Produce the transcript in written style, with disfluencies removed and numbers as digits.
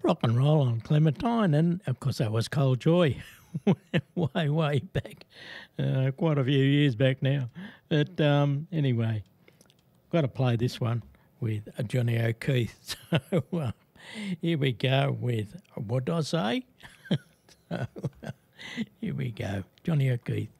rock and roll on Clementine, and of course that was Cold Joy, way back, quite a few years back now. But anyway, got to play this one with Johnny O'Keefe. So here we go with, what did I say? So, here we go, Johnny O'Keefe.